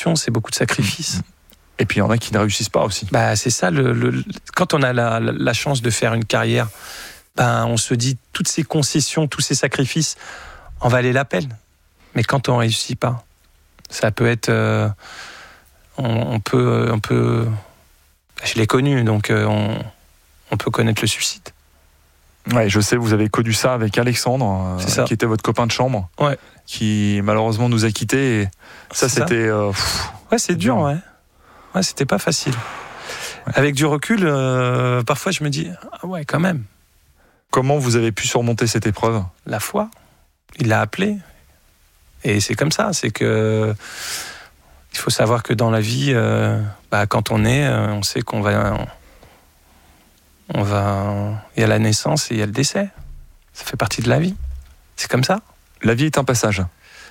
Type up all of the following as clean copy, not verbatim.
passion, c'est beaucoup de sacrifices. Et puis il y en a qui ne réussissent pas aussi. C'est ça, quand on a la chance de faire une carrière, on se dit toutes ces concessions, tous ces sacrifices en valaient la peine. Mais quand on ne réussit pas, ça peut être... on peut... Je l'ai connu, donc on peut connaître le suicide. Ouais, je sais, vous avez connu ça avec Alexandre, qui était votre copain de chambre, qui malheureusement nous a quittés. Et ça, c'était... c'est dur, ouais. Ouais, c'était pas facile. Ouais. Avec du recul, parfois je me dis, quand même. Comment vous avez pu surmonter cette épreuve ? La foi. Il l'a appelé. Et c'est comme ça, c'est que... Il faut savoir que dans la vie, quand on est, on sait qu'on va... Il y a la naissance et il y a le décès. Ça fait partie de la vie. C'est comme ça. La vie est un passage.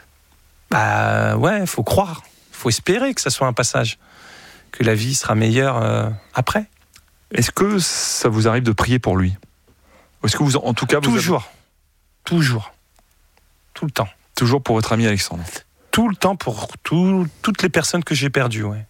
Il faut croire. Il faut espérer que ça soit un passage. Que la vie sera meilleure après. Est-ce que ça vous arrive de prier pour lui ? Est-ce que vous, en tout cas... Toujours. Tout le temps. Toujours pour votre ami Alexandre ? Tout le temps pour toutes les personnes que j'ai perdues, ouais.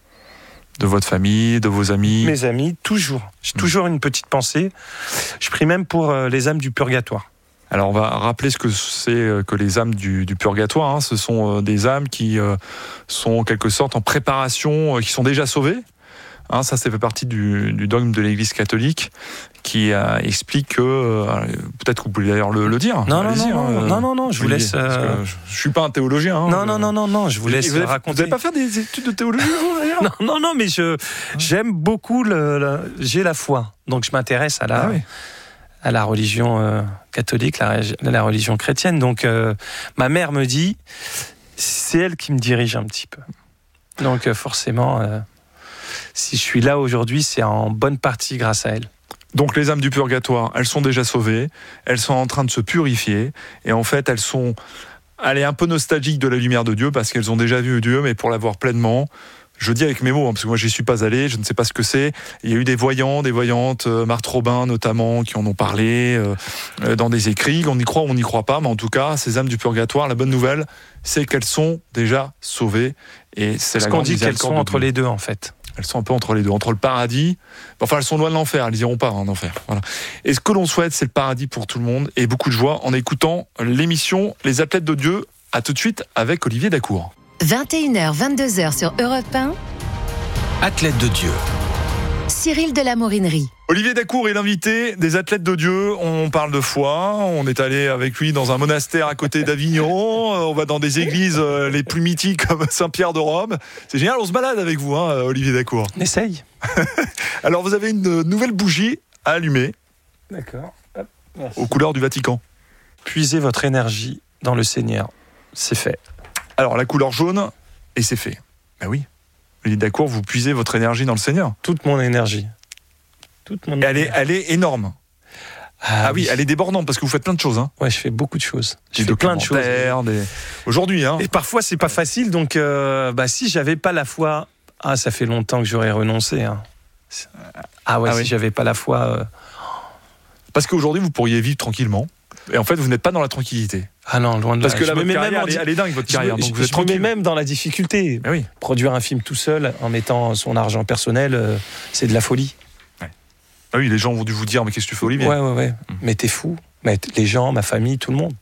De votre famille, de vos amis ? Mes amis, toujours. J'ai toujours une petite pensée. Je prie même pour les âmes du purgatoire. Alors on va rappeler ce que c'est que les âmes du purgatoire. Ce sont des âmes qui sont en quelque sorte en préparation, qui sont déjà sauvées. Ça fait partie du dogme de l'Église catholique qui explique que... peut-être que vous pouvez d'ailleurs le dire. Non, je vous laisse... Je ne suis pas un théologien. Non, je vous laisse raconter. Vous n'allez pas faire des études de théologie, vous, d'ailleurs ? Non, mais j'aime beaucoup... j'ai la foi, donc je m'intéresse à la religion catholique, la religion chrétienne. Donc ma mère me dit, c'est elle qui me dirige un petit peu. Donc forcément... si je suis là aujourd'hui, c'est en bonne partie grâce à elle. Donc les âmes du purgatoire, elles sont déjà sauvées, elles sont en train de se purifier, et en fait elles est un peu nostalgique de la lumière de Dieu, parce qu'elles ont déjà vu Dieu, mais pour l'avoir pleinement, je dis avec mes mots, parce que moi j'y suis pas allé, je ne sais pas ce que c'est. Il y a eu des voyants, des voyantes, Marthe Robin notamment, qui en ont parlé dans des écrits. On y croit ou on n'y croit pas, mais en tout cas, ces âmes du purgatoire, la bonne nouvelle, c'est qu'elles sont déjà sauvées. Et c'est ce qu'on dit qu'elles sont entre les deux, en fait. Elles sont un peu entre les deux, entre le paradis. Enfin, elles sont loin de l'enfer, elles n'iront pas en enfer. Voilà. Et ce que l'on souhaite, c'est le paradis pour tout le monde et beaucoup de joie en écoutant l'émission Les Athlètes de Dieu. À tout de suite avec Olivier Dacour. 21h, 22h sur Europe 1. Athlètes de Dieu. Cyril de la Morinerie. Olivier Dacour est l'invité des Athlètes de Dieu. On parle de foi. On est allé avec lui dans un monastère à côté d'Avignon. On va dans des églises les plus mythiques comme Saint-Pierre de Rome. C'est génial, on se balade avec vous, Olivier Dacour. On essaye. Alors, vous avez une nouvelle bougie à allumer. D'accord. Aux couleurs du Vatican. Puisez votre énergie dans le Seigneur. C'est fait. Alors, la couleur jaune, et c'est fait. Ben oui. Olivier Dacour, vous puisez votre énergie dans le Seigneur. Toute mon énergie. Elle est énorme. Ah oui, elle est débordante parce que vous faites plein de choses. Ouais, je fais beaucoup de choses. Je fais plein de choses. Aujourd'hui. Et parfois, c'est pas facile. Donc, si j'avais pas la foi, ça fait longtemps que j'aurais renoncé. Si j'avais pas la foi. Parce qu'aujourd'hui, vous pourriez vivre tranquillement. Et en fait, vous n'êtes pas dans la tranquillité. Ah non, loin de là. Parce que là, votre carrière, elle est dingue, votre carrière. Donc je me mets même dans la difficulté. Oui. Produire un film tout seul, en mettant son argent personnel, c'est de la folie. Ouais. Ah oui, les gens vont dû vous dire, mais qu'est-ce que tu fais, Olivier ? Ouais. Mais t'es fou. Mais les gens, ma famille, tout le monde.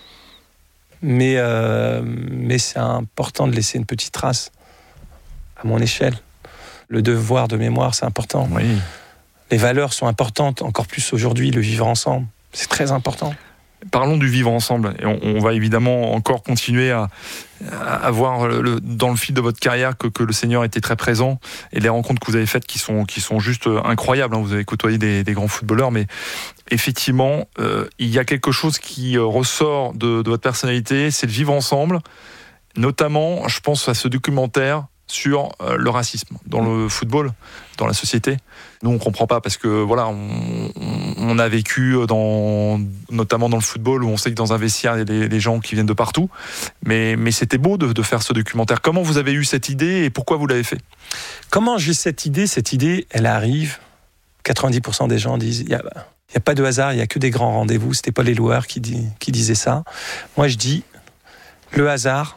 Mais c'est important de laisser une petite trace à mon échelle. Le devoir de mémoire, c'est important. Oui. Les valeurs sont importantes, encore plus aujourd'hui, le vivre ensemble. C'est très important. Parlons du vivre ensemble. Et on va évidemment encore continuer à voir dans le fil de votre carrière que le Seigneur était très présent et les rencontres que vous avez faites qui sont juste incroyables. Vous avez côtoyé des grands footballeurs, mais effectivement, il y a quelque chose qui ressort de votre personnalité, c'est le vivre ensemble. Notamment, je pense à ce documentaire sur le racisme dans le football, dans la société. Nous, on comprend pas parce que voilà, on a vécu notamment dans le football où on sait que dans un vestiaire il y a des gens qui viennent de partout. Mais c'était beau de faire ce documentaire. Comment vous avez eu cette idée et pourquoi vous l'avez fait ? Comment j'ai cette idée ? Cette idée, elle arrive. 90% des gens disent il y a pas de hasard, il y a que des grands rendez-vous. C'était Paul Éluard qui disait ça. Moi, je dis le hasard,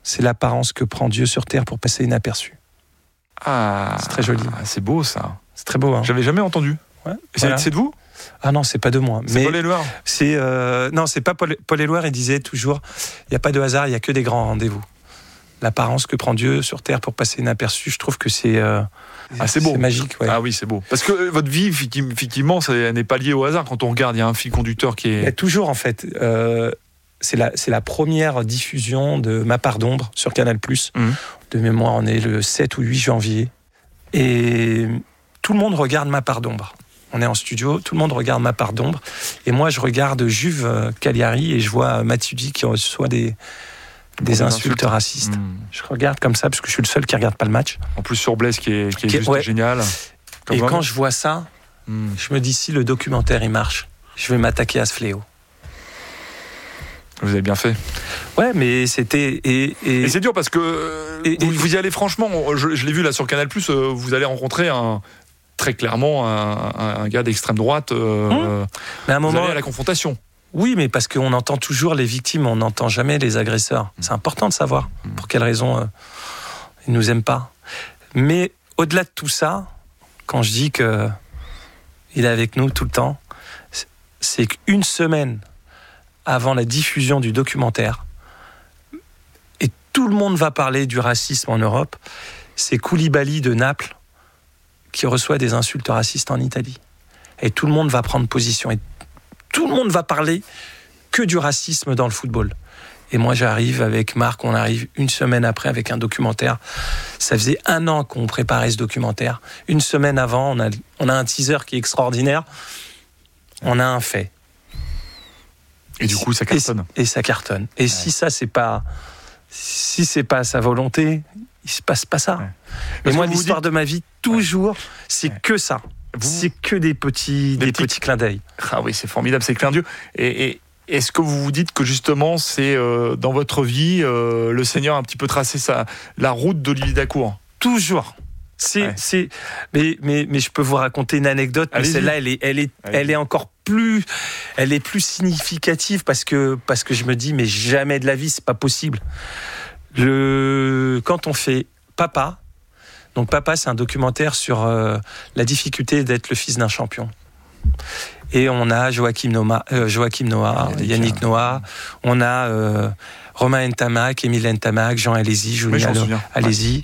c'est l'apparence que prend Dieu sur terre pour passer inaperçu. Ah, c'est très joli. C'est beau ça. C'est très beau. Hein. J'avais jamais entendu. Ouais, c'est de vous ? Ah non, c'est pas de moi. C'est Paul Éluard. Non, c'est pas Paul Éluard. Il disait toujours, il n'y a pas de hasard, il n'y a que des grands rendez-vous. L'apparence que prend Dieu sur terre pour passer inaperçu, je trouve que c'est beau. C'est magique. Ouais. Ah oui, c'est beau. Parce que votre vie, effectivement, elle n'est pas liée au hasard. Quand on regarde, il y a un fil conducteur qui est... Il y a toujours, en fait... C'est la première diffusion de Ma part d'ombre sur Canal+. De mémoire, on est le 7 ou 8 janvier. Et tout le monde regarde Ma part d'ombre. On est en studio, tout le monde regarde Ma part d'ombre. Et moi, je regarde Juve Cagliari et je vois Matuidi qui reçoit des insultes racistes. Je regarde comme ça parce que je suis le seul qui ne regarde pas le match. En plus sur Blaise qui est juste génial. Et quand je vois ça, je me dis si le documentaire il marche, je vais m'attaquer à ce fléau. Vous avez bien fait. Ouais, mais c'était... Et c'est dur parce que vous y allez franchement, je l'ai vu là sur Canal+, vous allez rencontrer très clairement un gars d'extrême droite. Mais à un moment, vous allez à la confrontation. Oui, mais parce qu'on entend toujours les victimes, on n'entend jamais les agresseurs. C'est important de savoir pour quelles raisons ils ne nous aiment pas. Mais au-delà de tout ça, quand je dis qu'il est avec nous tout le temps, c'est qu'une semaine avant la diffusion du documentaire, et tout le monde va parler du racisme en Europe, c'est Koulibaly de Naples qui reçoit des insultes racistes en Italie. Et tout le monde va prendre position. Et tout le monde va parler que du racisme dans le football. Et moi, j'arrive avec Marc, on arrive une semaine après avec un documentaire. Ça faisait 1 an qu'on préparait ce documentaire. Une semaine avant, on a un teaser qui est extraordinaire. On a un fait. Et du coup, ça cartonne. Et ça cartonne. Et si ça, c'est pas sa volonté, il se passe pas ça. Ouais. Et moi, l'histoire de ma vie, toujours, c'est que ça. C'est que des petits clins d'œil. Ah oui, c'est formidable, c'est clin d'œil. Et est-ce que vous vous dites que justement, c'est dans votre vie, le Seigneur a un petit peu tracé la route d'Olivier Dacour ? Toujours. Mais je peux vous raconter une anecdote, mais celle-là, elle est encore plus, elle est plus significative parce que je me dis, mais jamais de la vie, c'est pas possible. Quand on fait Papa, donc Papa, c'est un documentaire sur la difficulté d'être le fils d'un champion. Et on a Joachim Noah, Yannick Noah, on a Romain Ntamak, Émile Ntamak, Jean Alési, Julien Alési,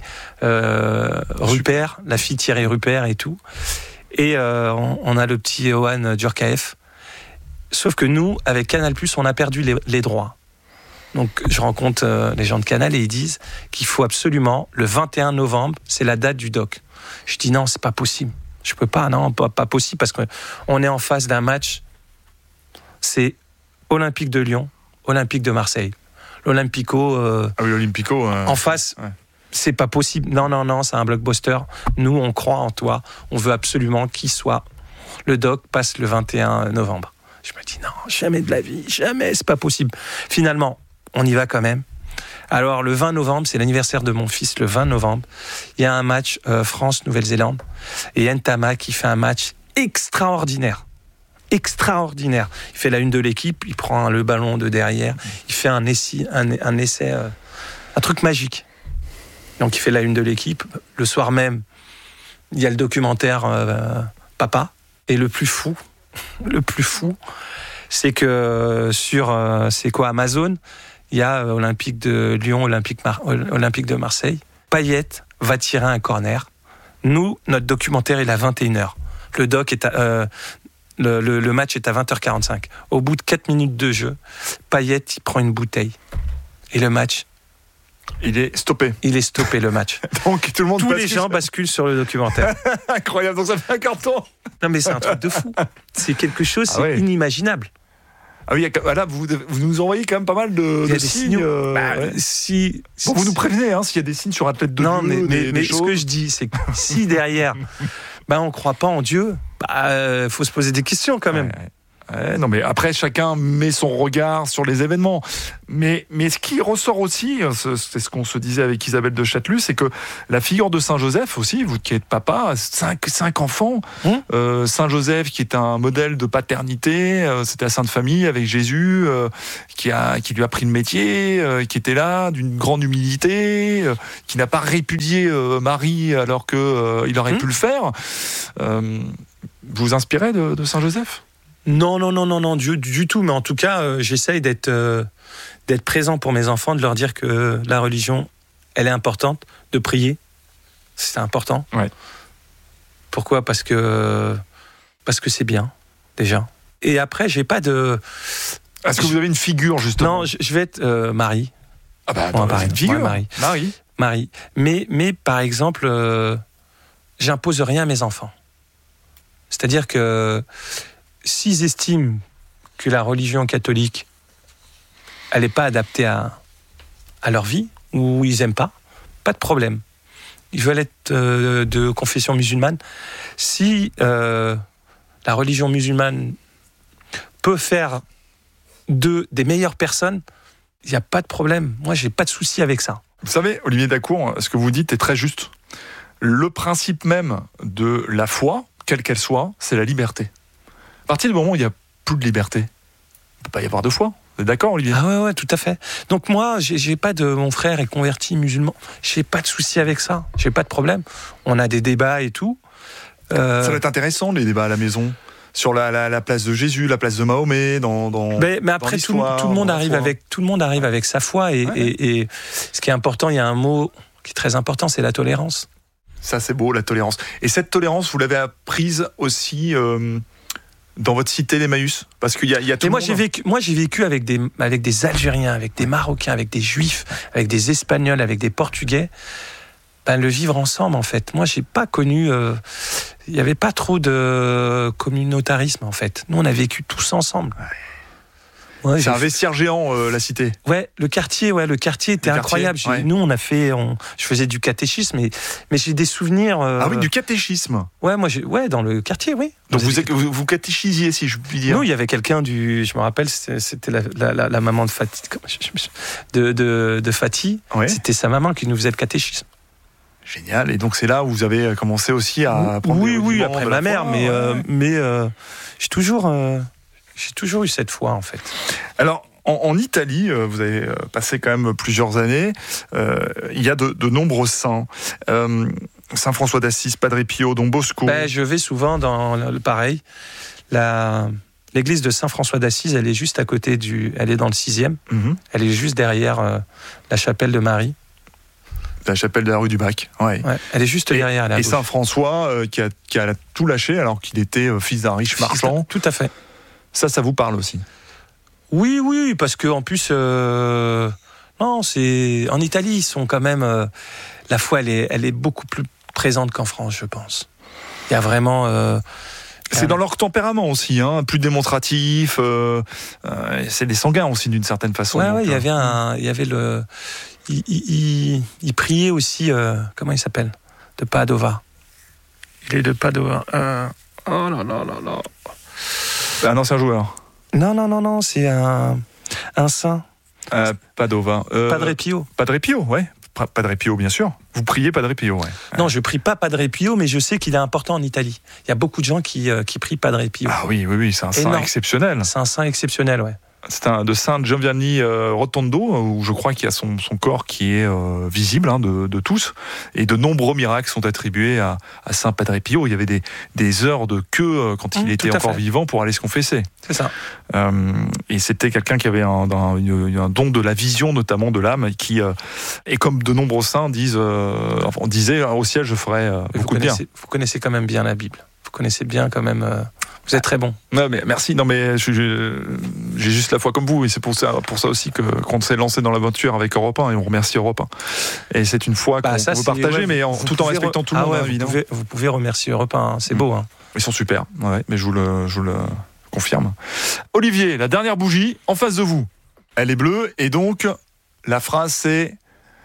Rupert, la fille Thierry Rupert et tout. Et on a le petit Johan Djurkaeff. Sauf que nous, avec Canal+, on a perdu les droits. Donc je rencontre les gens de Canal et ils disent qu'il faut absolument, le 21 novembre, c'est la date du doc. Je dis non, c'est pas possible. Je peux pas, non, pas possible, parce qu'on est en face d'un match, c'est Olympique de Lyon, Olympique de Marseille. L'Olympico... l'Olympico... en face, c'est pas possible. Non, c'est un blockbuster. Nous, on croit en toi. On veut absolument qu'il soit... Le doc passe le 21 novembre. Je me dis, non, jamais de la vie, jamais, c'est pas possible. Finalement, on y va quand même. Alors, le 20 novembre, c'est l'anniversaire de mon fils, le 20 novembre. Il y a un match France-Nouvelle-Zélande. Et Ntamak qui fait un match extraordinaire. Extraordinaire. Il fait la une de l'équipe, il prend le ballon de derrière, il fait un essai, un truc magique. Donc, il fait la une de l'équipe. Le soir même, il y a le documentaire Papa. Et le plus fou, c'est que sur Amazon, il y a Olympique de Lyon, Olympique de Marseille. Payet va tirer un corner. Nous, notre documentaire est à 21h. Le doc est le match est à 20h45. Au bout de 4 minutes de jeu, Payet il prend une bouteille. Et le match... Il est stoppé. Il est stoppé, le match. Donc tout le monde Tous les gens basculent sur le documentaire. Incroyable, donc ça fait un carton. Non mais c'est un truc de fou. C'est quelque chose, c'est inimaginable. Ah oui, là, vous nous envoyez quand même pas mal de signes. Bon, vous nous prévenez s'il y a des signes sur Athlète de Dieu. Non, mais ce que je dis, c'est que si derrière, on ne croit pas en Dieu, faut se poser des questions quand même. Non, mais après, chacun met son regard sur les événements. Mais ce qui ressort aussi, c'est ce qu'on se disait avec Isabelle de Châtelus, c'est que la figure de Saint Joseph aussi, vous qui êtes papa, 5 enfants, Saint Joseph qui est un modèle de paternité, c'était la Sainte Famille avec Jésus, qui lui a pris le métier, qui était là, d'une grande humilité, qui n'a pas répudié Marie alors qu'il aurait pu le faire. Vous vous inspirez de Saint Joseph ? Non, du tout. Mais en tout cas, j'essaye d'être présent pour mes enfants, de leur dire que la religion, elle est importante, de prier, c'est important. Ouais. Pourquoi ? Parce que c'est bien, déjà. Et après, j'ai pas de... Est-ce que vous avez une figure, justement ? Non, je vais être Marie. Ah bah, attends, une figure. Marie. Mais par exemple, j'impose rien à mes enfants. C'est-à-dire que s'ils estiment que la religion catholique, elle n'est pas adaptée à leur vie, ou ils n'aiment pas de problème. Ils veulent être de confession musulmane. Si la religion musulmane peut faire d'eux des meilleures personnes, il n'y a pas de problème. Moi, je n'ai pas de souci avec ça. Vous savez, Olivier Dacour, ce que vous dites est très juste. Le principe même de la foi, quelle qu'elle soit, c'est la liberté. À partir du moment où il n'y a plus de liberté, il ne peut pas y avoir de foi. Vous êtes d'accord, Olivier ? Ah ouais, tout à fait. Donc moi, j'ai pas de... Mon frère est converti musulman. J'ai pas de souci avec ça. J'ai pas de problème. On a des débats et tout. Ça va être intéressant, les débats à la maison. Sur la place de Jésus, la place de Mahomet, mais après, tout le monde arrive avec sa foi. Et ce qui est important, il y a un mot qui est très important, c'est la tolérance. Ça, c'est beau, la tolérance. Et cette tolérance, vous l'avez apprise aussi dans votre cité d'Emmaüs ? Parce qu'il y a tout le monde... Moi, j'ai vécu avec des Algériens, avec des Marocains, avec des Juifs, avec des Espagnols, avec des Portugais. Le vivre ensemble, en fait. Moi, j'ai pas connu... Il n'y avait pas trop de communautarisme, en fait. Nous, on a vécu tous ensemble. Ouais, c'est un vestiaire géant, la cité. Ouais, le quartier était incroyable. Nous, je faisais du catéchisme, mais j'ai des souvenirs. Ah oui, du catéchisme. Ouais, dans le quartier, oui. Donc vous catéchisiez, si je puis dire. Nous, il y avait quelqu'un je me rappelle, c'était la maman de Fatih, de Fatih. Ouais. C'était sa maman qui nous faisait le catéchisme. Génial. Et donc c'est là où vous avez commencé aussi à prendre oui, après ma mère, mais j'ai toujours eu cette foi, en fait. Alors, en Italie, vous avez passé quand même plusieurs années, il y a de nombreux saints. Saint François d'Assise, Padre Pio, Don Bosco. Je vais souvent dans le pareil. L'église de Saint François d'Assise, elle est juste à côté elle est dans le 6e. Mm-hmm. Elle est juste derrière la chapelle de Marie. La chapelle de la rue du Bac. Ouais, elle est juste derrière. Et Saint François qui a tout lâché alors qu'il était fils d'un riche marchand. Tout à fait. Ça vous parle aussi ? Oui, parce que en plus, en Italie, ils sont quand même la foi, elle est beaucoup plus présente qu'en France, je pense. Il y a vraiment. C'est dans leur tempérament aussi, plus démonstratif. C'est des sanguins aussi d'une certaine façon. Ouais, il y avait le. Il priait aussi, comment il s'appelle ? De Padova. Il est de Padova. Oh là là là là. Un ancien joueur. Non, c'est un saint. Padova. Padre Pio. Padre Pio, ouais. Padre Pio, bien sûr. Vous priez Padre Pio, ouais. Non, je prie pas Padre Pio, mais je sais qu'il est important en Italie. Il y a beaucoup de gens qui prient Padre Pio. Ah oui, c'est un saint exceptionnel. C'est un saint exceptionnel, ouais. C'est de Saint Giovanni Rotondo, où je crois qu'il y a son corps qui est visible de tous. Et de nombreux miracles sont attribués à Saint Padre Pio. Il y avait des heures de queue quand il était encore vivant pour aller se confesser. C'est ça. Et c'était quelqu'un qui avait un don de la vision, notamment de l'âme, qui, et comme de nombreux saints on disait au ciel, je ferai beaucoup de bien. Vous connaissez quand même bien la Bible. Vous connaissez bien quand même... Vous êtes très bon. Non, mais merci. Non, mais j'ai juste la foi comme vous, et c'est pour ça aussi que qu'on s'est lancé dans l'aventure avec Europe 1, et on remercie Europe 1. Et c'est une foi qu'on veut partager, mais tout en respectant tout le monde, évidemment. Vous pouvez remercier Europe 1, c'est beau. Ils sont super. Ouais, mais je vous le confirme. Olivier, la dernière bougie en face de vous. Elle est bleue, et donc la phrase c'est: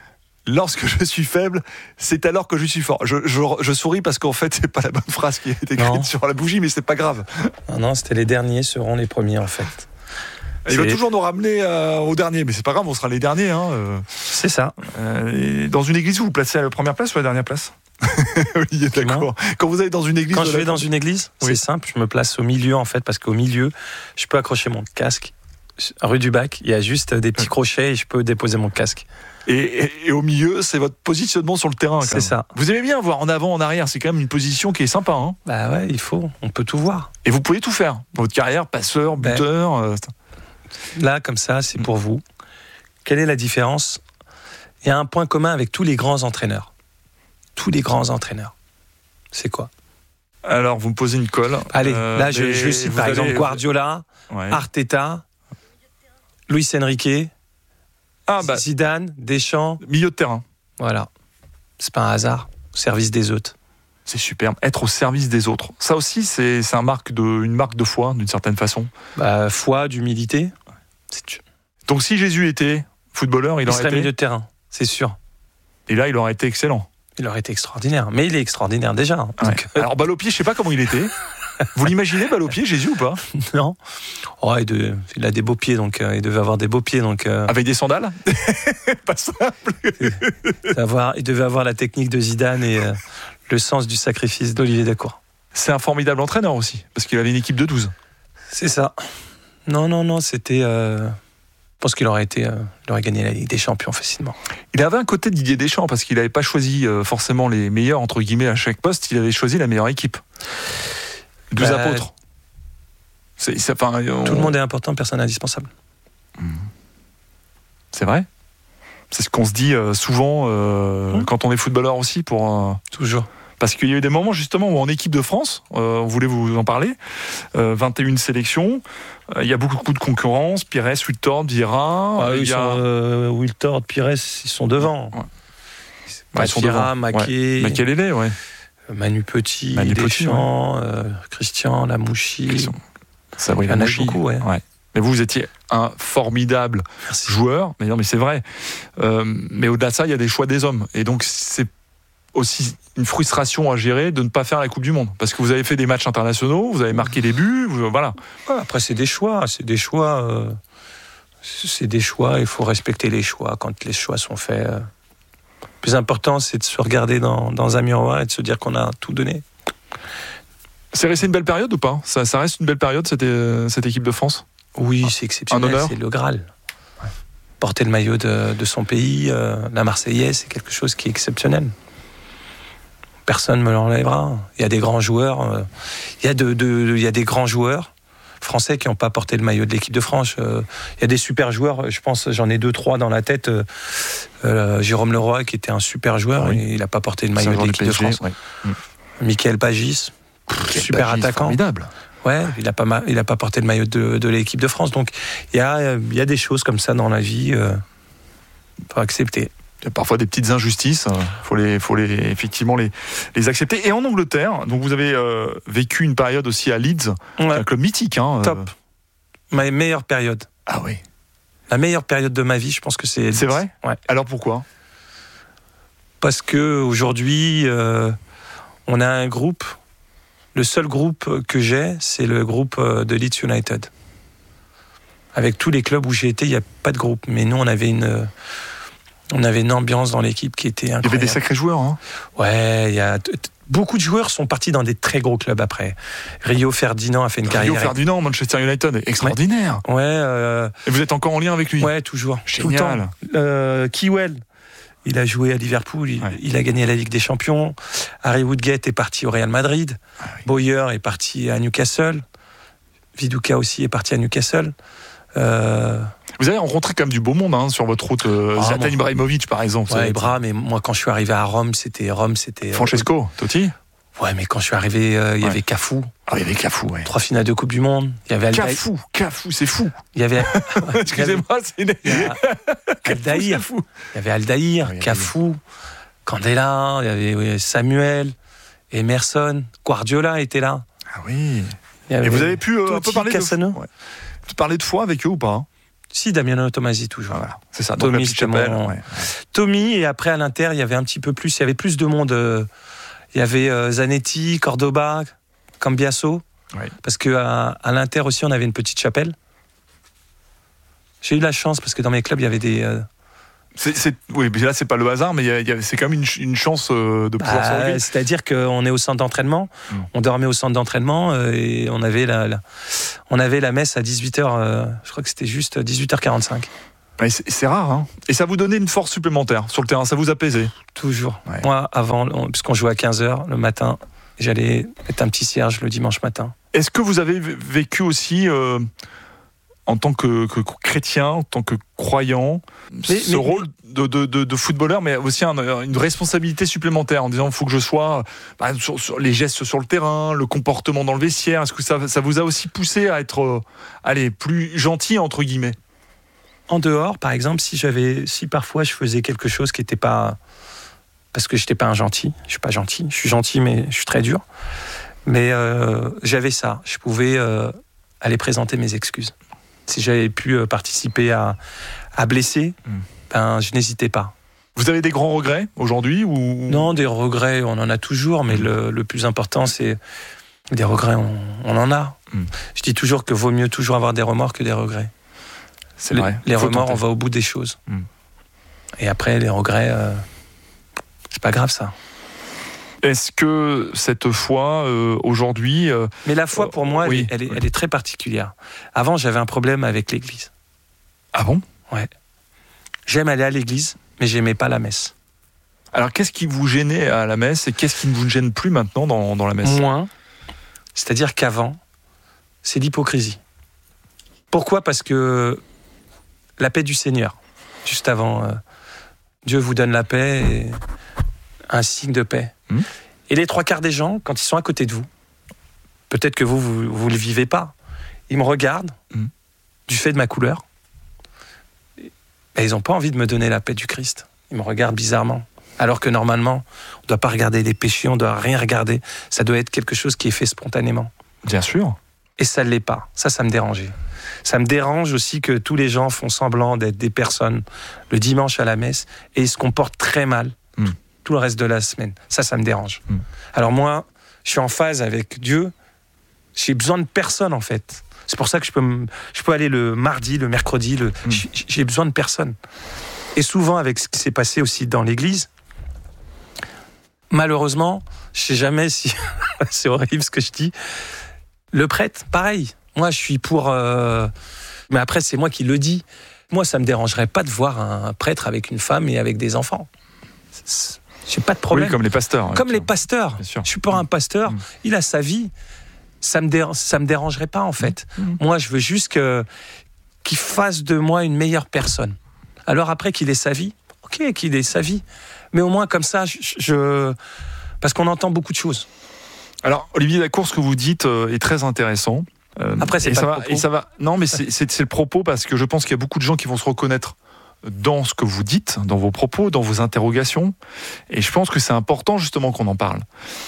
lorsque je suis faible, c'est alors que je suis fort. Je souris parce qu'en fait, c'est pas la bonne phrase qui est écrite sur la bougie, mais c'est pas grave. Non, c'était les derniers seront les premiers, en fait. Il va toujours nous ramener au dernier, mais c'est pas grave, on sera les derniers. C'est ça. Dans une église, vous vous placez à la première place ou à la dernière place? Oui, d'accord. Quand vous allez dans une église... Quand je vais dans une église, c'est simple, je me place au milieu, en fait, parce qu'au milieu, je peux accrocher mon casque. Rue du Bac, il y a juste des petits crochets et je peux déposer mon casque. Et au milieu, c'est votre positionnement sur le terrain. C'est ça. Vous aimez bien voir en avant, en arrière, c'est quand même une position qui est sympa. Bah ouais, il faut, on peut tout voir. Et vous pouvez tout faire. Votre carrière, passeur, buteur... Là, comme ça, c'est pour vous. Quelle est la différence? Il y a un point commun avec tous les grands entraîneurs. Tous les grands entraîneurs. C'est quoi? Alors, vous me posez une colle. Allez, là, je cite par exemple Guardiola, Arteta, Luis Enrique, Zidane, Deschamps. Milieu de terrain. Voilà. C'est pas un hasard. Au service des autres. C'est superbe. Être au service des autres. Ça aussi, c'est une marque de foi, d'une certaine façon. Foi, d'humilité. Donc, si Jésus était footballeur, il aurait été milieu de terrain, c'est sûr. Et là, il aurait été excellent. Il aurait été extraordinaire. Mais il est extraordinaire déjà. Donc... Alors, balle au pied, je sais pas comment il était. Vous l'imaginez, balle au pied, Jésus ou pas? Non. Oh, il a des beaux pieds, donc il devait avoir des beaux pieds. Donc, avec des sandales? Pas simple. Il devait avoir la technique de Zidane et le sens du sacrifice d'Olivier Dacour. C'est un formidable entraîneur aussi, parce qu'il avait une équipe de 12. C'est ça. Non, c'était... Je pense qu'il aurait gagné la Ligue des Champions facilement. Il avait un côté de Didier Deschamps, parce qu'il n'avait pas choisi forcément les meilleurs, entre guillemets, à chaque poste, il avait choisi la meilleure équipe. 12 apôtres. Tout le monde est important, personne n'est indispensable. C'est vrai? C'est ce qu'on se dit souvent quand on est footballeur aussi. Toujours. Parce qu'il y a eu des moments justement où en équipe de France, on voulait vous en parler, 21 sélections, il y a beaucoup de concurrence, Pires, Wiltord, Vieira... Wiltord, Pires, ils sont devant. Vieira, Maquet... Makelele, ouais. Manu Petit, Deschamps, Christian Lamouchi... Sabrina Lamouchi. Beaucoup, ouais. Mais vous étiez un formidable joueur, mais non, mais c'est vrai. Mais au-delà de ça, il y a des choix des hommes. Et donc, c'est aussi une frustration à gérer de ne pas faire la Coupe du Monde. Parce que vous avez fait des matchs internationaux, vous avez marqué des buts, voilà. Après, c'est des choix. Il faut respecter les choix quand les choix sont faits. Le plus important, c'est de se regarder dans un miroir et de se dire qu'on a tout donné. C'est resté une belle période ou pas? Ça reste une belle période, cette équipe de France? Oui, c'est exceptionnel, c'est le Graal. Porter le maillot de son pays, la Marseillaise, c'est quelque chose qui est exceptionnel. Personne ne me l'enlèvera. Il y a des grands joueurs, il y a des grands joueurs français qui n'ont pas porté le maillot de l'équipe de France. Il y a des super joueurs, je pense, j'en ai 2-3 dans la tête. Jérôme Leroy, qui était un super joueur, et il n'a pas porté le maillot de l'équipe de France. Michael Pagis, super attaquant. Formidable. Ouais, il n'a pas porté le maillot de l'équipe de France. Donc, il y a des choses comme ça dans la vie. Faut accepter. Il y a parfois des petites injustices. Faut effectivement les accepter. Et en Angleterre, donc vous avez vécu une période aussi à Leeds, un club mythique. Top. Ma meilleure période. Ah oui. La meilleure période de ma vie, je pense que c'est Leeds. C'est vrai? Ouais. Alors pourquoi? Parce que aujourd'hui, on a un groupe. Le seul groupe que j'ai, c'est le groupe de Leeds United. Avec tous les clubs où j'ai été, il n'y a pas de groupe. Mais nous, on avait une ambiance dans l'équipe qui était incroyable. Il y avait des sacrés joueurs, hein? Ouais, beaucoup de joueurs sont partis dans des très gros clubs après. Rio Ferdinand a fait une carrière. Rio Ferdinand, Manchester United, extraordinaire. Ouais. Et vous êtes encore en lien avec lui? Ouais, toujours. Génial. Tout le temps. Kewell, il a joué à Liverpool, il a gagné la Ligue des Champions. Harry Woodgate est parti au Real Madrid. Boyer est parti à Newcastle. Viduka aussi est parti à Newcastle. Vous avez rencontré quand même du beau monde sur votre route. Zlatan Ibrahimovic, par exemple. Ouais, Ibra, mais moi, quand je suis arrivé à Rome, c'était... Francesco Totti. Ouais, mais quand je suis arrivé, il y avait Cafu. Ah, il y avait Cafu, ouais. 3 finales de Coupe du Monde. Il y avait Cafu, c'est fou. Il y avait... Excusez-moi, c'est... Aldaïr. Il y avait Aldaïr, Cafu, Candela, il y avait Samuel, Emerson, Guardiola était là. Ah oui. Et vous avez pu un peu parler de foi avec eux ou pas? Si, Damiano Tommasi, toujours. Ah, voilà. C'est ça, donc Tommy, la petite chapelle. Ouais. Tommy, et après, à l'Inter, il y avait un petit peu plus, il y avait plus de monde. Il y avait Zanetti, Cordoba, Cambiasso. Ouais. Parce qu'à l'Inter aussi, on avait une petite chapelle. J'ai eu la chance, parce que dans mes clubs, il y avait des... Oui, mais là, c'est pas le hasard, mais c'est quand même une chance de pouvoir se recueillir. C'est-à-dire qu'on est au centre d'entraînement, on dormait au centre d'entraînement, et on avait la messe à 18h, je crois que c'était juste 18h45. Ouais, c'est rare, hein. Et ça vous donnait une force supplémentaire sur le terrain, ça vous apaisait? Toujours. Ouais. Moi, avant, puisqu'on jouait à 15h le matin, j'allais mettre un petit cierge le dimanche matin. Est-ce que vous avez vécu aussi, en tant que chrétien, en tant que croyant, ce rôle de footballeur, mais aussi une responsabilité supplémentaire en disant il faut que je sois sur les gestes sur le terrain, le comportement dans le vestiaire? Est-ce que ça vous a aussi poussé à être plus gentil, entre guillemets? En dehors, par exemple, si parfois je faisais quelque chose qui n'était pas... Parce que je n'étais pas un gentil, je ne suis pas gentil, je suis gentil mais je suis très dur. Mais j'avais ça, je pouvais aller présenter mes excuses. Si j'avais pu participer à blesser, je n'hésitais pas. Vous avez des grands regrets aujourd'hui ou... Non, des regrets, on en a toujours, mais le plus important, c'est... Des regrets, on en a. Je dis toujours que vaut mieux toujours avoir des remords que des regrets. C'est vrai. Les remords, on va au bout des choses. Et après, les regrets, c'est pas grave, ça. Est-ce que cette foi, aujourd'hui... Mais la foi, pour moi, oui, elle est très particulière. Avant, j'avais un problème avec l'église. Ah bon? Ouais. J'aime aller à l'église, mais j'aimais pas la messe. Alors, qu'est-ce qui vous gênait à la messe et qu'est-ce qui ne vous gêne plus maintenant dans la messe? Moins. C'est-à-dire qu'avant, c'est l'hypocrisie. Pourquoi? Parce que la paix du Seigneur, juste avant, Dieu vous donne la paix, et un signe de paix. Et les 3/4 des gens, quand ils sont à côté de vous, peut-être que vous le vivez pas, ils me regardent, du fait de ma couleur, et ils n'ont pas envie de me donner la paix du Christ. Ils me regardent bizarrement. Alors que normalement, on ne doit pas regarder les péchés, on ne doit rien regarder. Ça doit être quelque chose qui est fait spontanément. Bien sûr. Et ça ne l'est pas. Ça me dérangeait. Ça me dérange aussi que tous les gens font semblant d'être des personnes le dimanche à la messe et ils se comportent très mal tout le reste de la semaine. Ça me dérange. Alors moi, je suis en phase avec Dieu. J'ai besoin de personne, en fait. C'est pour ça que je peux aller le mardi, le mercredi. J'ai besoin de personne. Et souvent, avec ce qui s'est passé aussi dans l'église, malheureusement, je sais jamais si... c'est horrible ce que je dis. Le prêtre, pareil. Moi, je suis pour... Mais après, c'est moi qui le dis. Moi, ça me dérangerait pas de voir un prêtre avec une femme et avec des enfants. J'ai pas de problème. Oui, comme les pasteurs. Comme les pasteurs. Bien sûr. Je suis pour un pasteur. Il a sa vie. Ça me dérangerait pas, en fait. Moi, je veux juste qu'il fasse de moi une meilleure personne. Alors après, qu'il ait sa vie. Ok, qu'il ait sa vie. Mais au moins, comme ça, parce qu'on entend beaucoup de choses. Alors, Olivier Dacour, ce que vous dites est très intéressant. Après, c'est pas le propos. Non, mais c'est le propos, parce que je pense qu'il y a beaucoup de gens qui vont se reconnaître dans ce que vous dites, dans vos propos, dans vos interrogations. Et je pense que c'est important, justement, qu'on en parle.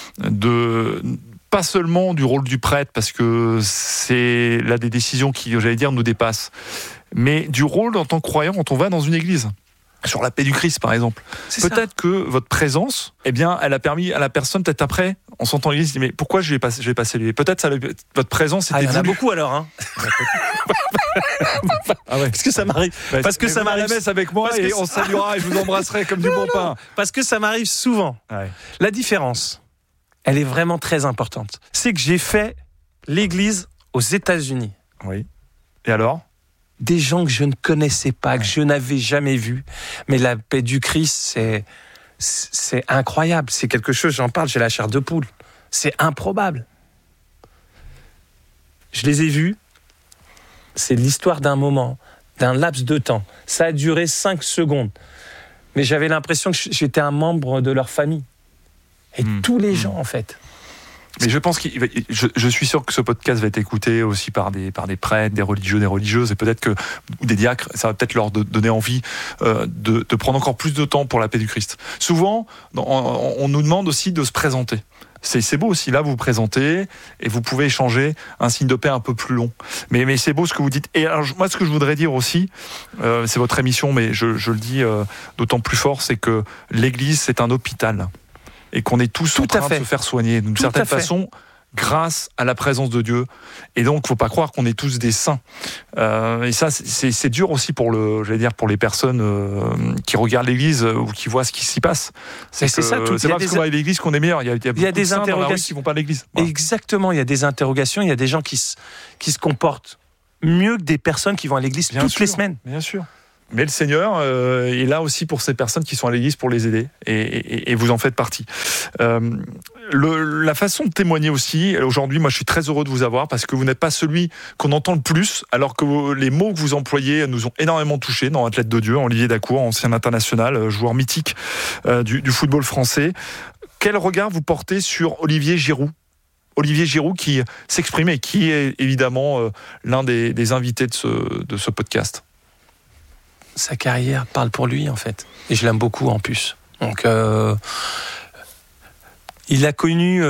Pas seulement du rôle du prêtre, parce que c'est là des décisions qui, j'allais dire, nous dépassent, mais du rôle en tant que croyant quand on va dans une église. Sur la paix du Christ, par exemple. Peut-être que votre présence, elle a permis à la personne, peut-être après, en sortant de l'église, de dire, mais pourquoi je vais passer lui? Peut-être votre présence était il y en a voulue. beaucoup alors, hein. Ah ouais. Parce que ça m'arrive. Parce que ça m'arrive. À la messe avec moi et on saluera et je vous embrasserai comme du bon pain. Parce que ça m'arrive souvent. Ouais. La différence, elle est vraiment très importante. C'est que j'ai fait l'église aux États-Unis. Oui. Et alors? Des gens que je ne connaissais pas, que je n'avais jamais vus. Mais la paix du Christ, c'est incroyable. C'est quelque chose, j'en parle, j'ai la chair de poule. C'est improbable. Je les ai vus. C'est l'histoire d'un moment, d'un laps de temps. Ça a duré 5 secondes. Mais j'avais l'impression que j'étais un membre de leur famille. Et tous les gens, en fait. Mais je pense je suis sûr que ce podcast va être écouté aussi par des prêtres, des religieux, des religieuses, et peut-être que des diacres, ça va peut-être leur donner envie de prendre encore plus de temps pour la paix du Christ. Souvent, on nous demande aussi de se présenter. C'est beau aussi, là vous vous présentez et vous pouvez échanger un signe de paix un peu plus long. Mais c'est beau ce que vous dites. Et alors, moi ce que je voudrais dire aussi, c'est votre émission, mais je le dis d'autant plus fort, c'est que l'Église c'est un hôpital et qu'on est tous en train de se faire soigner d'une certaine façon grâce à la présence de Dieu. Et donc, faut pas croire qu'on est tous des saints. Et ça, c'est dur aussi pour les personnes qui regardent l'Église ou qui voient ce qui s'y passe. C'est pas parce qu'on va à l'Église qu'on est meilleur. Il y a beaucoup de saints dans la rue qui vont pas à l'Église. Voilà. Exactement. Il y a des interrogations. Il y a des gens qui se comportent mieux que des personnes qui vont à l'Église les semaines. Bien sûr. Mais le Seigneur est là aussi pour ces personnes qui sont à l'Église pour les aider, et vous en faites partie. La façon de témoigner aussi, aujourd'hui, moi je suis très heureux de vous avoir parce que vous n'êtes pas celui qu'on entend le plus, alors que les mots que vous employez nous ont énormément touchés dans Athlète de Dieu. Olivier Dacour, ancien international, joueur mythique du football français. Quel regard vous portez sur Olivier Giroud ? Olivier Giroud qui s'exprimait, qui est évidemment l'un des invités de ce podcast. Sa carrière parle pour lui en fait, et je l'aime beaucoup en plus. Donc il a connu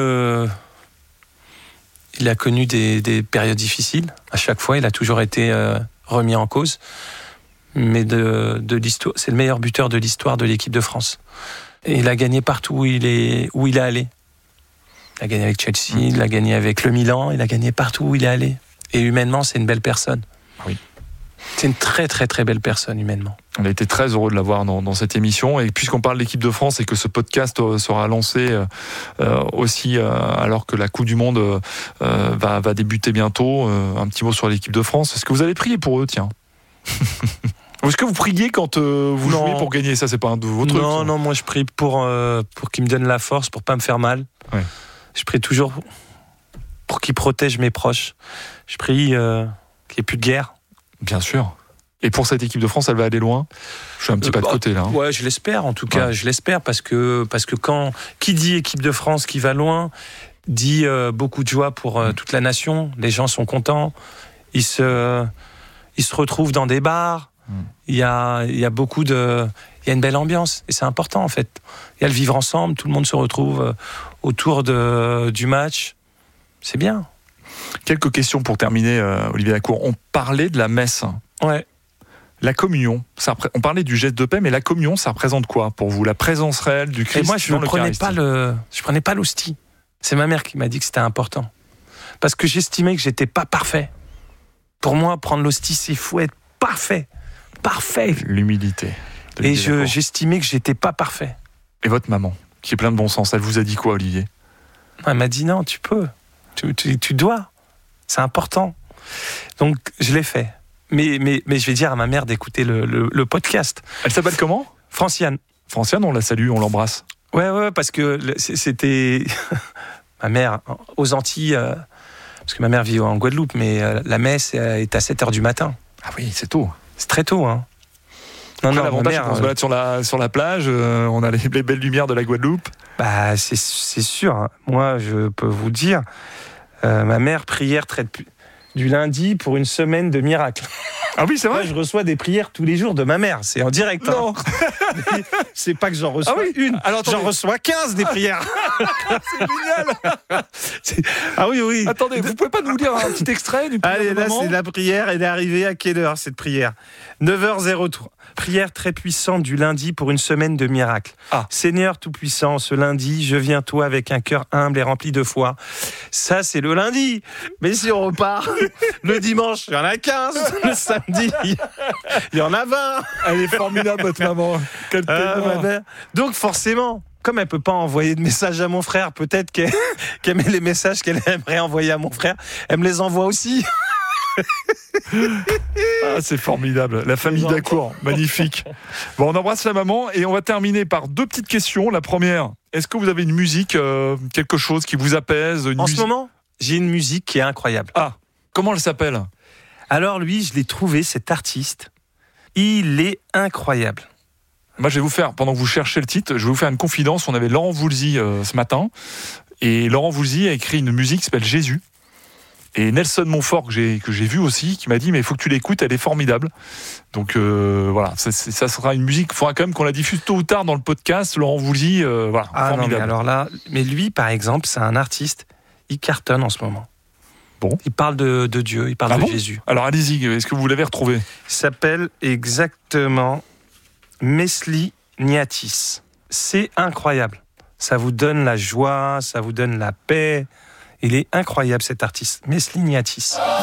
des périodes difficiles. À chaque fois, il a toujours été remis en cause. Mais de l'histoire, c'est le meilleur buteur de l'histoire de l'équipe de France. Et il a gagné partout où il est allé. Il a gagné avec Chelsea, il a gagné avec le Milan, il a gagné partout où il est allé. Et humainement, c'est une belle personne. Oui. C'est une très très très belle personne humainement. On a été très heureux de l'avoir dans cette émission, et puisqu'on parle de l'équipe de France et que ce podcast sera lancé aussi alors que la Coupe du Monde va débuter bientôt, un petit mot sur l'équipe de France. Est-ce que vous allez prier pour eux, tiens? Est-ce que vous priez quand vous jouez pour gagner? Ça, c'est pas un de vos trucs? Non, moi je prie pour qu'ils me donnent la force, pour pas me faire mal. Ouais. Je prie toujours pour qu'ils protègent mes proches. Je prie qu'il n'y ait plus de guerre. Bien sûr. Et pour cette équipe de France, elle va aller loin? Je suis un petit pas de côté là. Ouais, je l'espère en tout cas. Je l'espère parce que qui dit équipe de France qui va loin dit beaucoup de joie pour toute la nation. Les gens sont contents. Ils se retrouvent dans des bars. Il y a beaucoup de... Il y a une belle ambiance et c'est important en fait. Il y a le vivre ensemble, tout le monde se retrouve autour du match. C'est bien. Quelques questions pour terminer, Olivier Dacour. On parlait de la messe. Ouais. La communion, on parlait du geste de paix, mais la communion, ça représente quoi pour vous? La présence réelle du Christ? Et moi, je ne prenais pas l'hostie. C'est ma mère qui m'a dit que c'était important. Parce que j'estimais que j'étais pas parfait. Pour moi, prendre l'hostie, il faut être parfait. Parfait. L'humilité. Et j'estimais que j'étais pas parfait. Et votre maman, qui est pleine de bon sens, elle vous a dit quoi, Olivier? Elle m'a dit non, tu peux. Tu dois. C'est important. Donc, je l'ai fait. Mais je vais dire à ma mère d'écouter le podcast. Elle s'appelle comment? Franciane. Franciane, on la salue, on l'embrasse. Ouais, parce que c'était... ma mère, aux Antilles, parce que ma mère vit en Guadeloupe, mais la messe est à 7h du matin. Ah oui, c'est tôt. C'est très tôt, hein. Non, l'avantage, c'est qu'on se balade sur la plage, on a les belles lumières de la Guadeloupe. Bah, c'est sûr. Hein. Moi, je peux vous dire, ma mère, prière du lundi pour une semaine de miracle. Ah oui, c'est vrai. Moi, je reçois des prières tous les jours de ma mère. C'est en direct. Non. Hein. C'est pas que j'en reçois une. Alors, j'en reçois 15 des prières. C'est génial. Ah oui. Attendez, vous pouvez pas nous lire un petit extrait du Allez, là, c'est la prière. Elle est arrivée à quelle heure, cette prière? 9h03. Prière très puissante du lundi pour une semaine de miracles. Seigneur Tout-Puissant, ce lundi, je viens toi avec un cœur humble et rempli de foi. Ça, c'est le lundi. Mais si on repart, le dimanche, il y en a 15. Le samedi, il y en a 20. Elle est formidable, votre maman. Donc, forcément, comme elle ne peut pas envoyer de messages à mon frère, peut-être qu'elle met les messages qu'elle aimerait envoyer à mon frère, elle me les envoie aussi. C'est formidable, la famille Dacour, magnifique. Bon, on embrasse la maman et on va terminer par deux petites questions. La première, est-ce que vous avez une musique, quelque chose qui vous apaise? Ce moment, j'ai une musique qui est incroyable. Comment elle s'appelle? Alors lui, je l'ai trouvé, cet artiste, il est incroyable. Moi, je vais vous faire, pendant que vous cherchez le titre, je vais vous faire une confidence. On avait Laurent Voulzy ce matin. Et Laurent Voulzy a écrit une musique qui s'appelle Jésus. Et Nelson Montfort, que j'ai vu aussi, qui m'a dit, mais il faut que tu l'écoutes, elle est formidable. Donc voilà, ça sera une musique, il faudra quand même qu'on la diffuse tôt ou tard dans le podcast. Laurent Voulzy, voilà, formidable. Non, mais alors là, mais lui, par exemple, c'est un artiste, il cartonne en ce moment. Bon. Il parle de Dieu, il parle de Jésus. Alors allez-y, est-ce que vous l'avez retrouvé ? Il s'appelle exactement Mesli Niatis. C'est incroyable. Ça vous donne la joie, ça vous donne la paix. Il est incroyable cet artiste, Mesli Niatis.